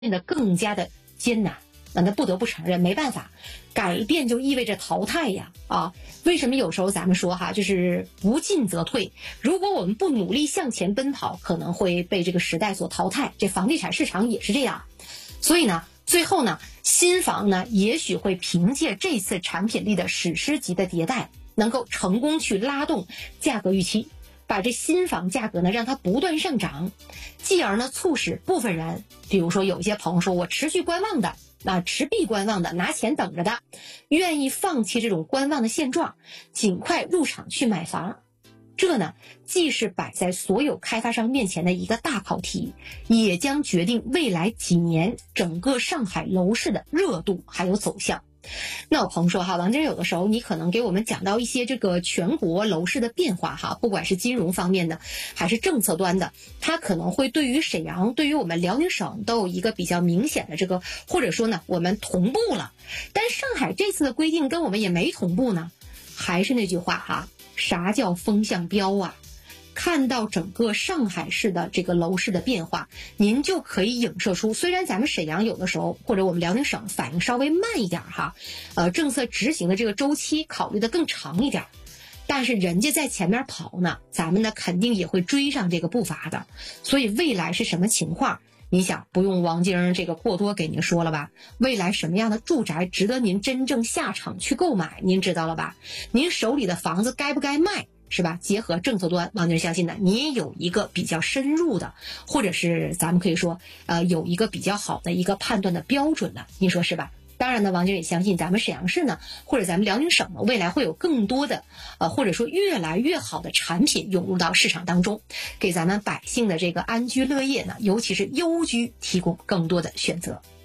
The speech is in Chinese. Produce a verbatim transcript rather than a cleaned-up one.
变得更加的艰难。那那不得不承认，没办法，改变就意味着淘汰呀啊！为什么有时候咱们说哈，就是不进则退？如果我们不努力向前奔跑，可能会被这个时代所淘汰。这房地产市场也是这样，所以呢，最后呢，新房呢，也许会凭借这次产品力的史诗级的迭代，能够成功去拉动价格预期。把这新房价格呢，让它不断上涨，继而呢，促使部分人，比如说有一些朋友说我持续观望的，那持币观望的，拿钱等着的，愿意放弃这种观望的现状，尽快入场去买房。这呢，既是摆在所有开发商面前的一个大考题，也将决定未来几年整个上海楼市的热度还有走向。那有朋友说哈，王经理有的时候你可能给我们讲到一些这个全国楼市的变化哈，不管是金融方面的还是政策端的，它可能会对于沈阳对于我们辽宁省都有一个比较明显的这个，或者说呢我们同步了，但上海这次的规定跟我们也没同步呢。还是那句话哈，啥叫风向标啊？看到整个上海市的这个楼市的变化，您就可以影射出，虽然咱们沈阳有的时候或者我们辽宁省反应稍微慢一点哈，呃，政策执行的这个周期考虑的更长一点，但是人家在前面跑呢，咱们呢肯定也会追上这个步伐的。所以未来是什么情况？你想不用王晶这个过多给您说了吧？未来什么样的住宅值得您真正下场去购买，您知道了吧？您手里的房子该不该卖？是吧？结合政策端，王晶相信呢，你也有一个比较深入的，或者是咱们可以说，呃，有一个比较好的一个判断的标准的，您说是吧？当然呢，王晶也相信咱们沈阳市呢，或者咱们辽宁省呢，未来会有更多的，呃，或者说越来越好的产品涌入到市场当中，给咱们百姓的这个安居乐业呢，尤其是优居提供更多的选择。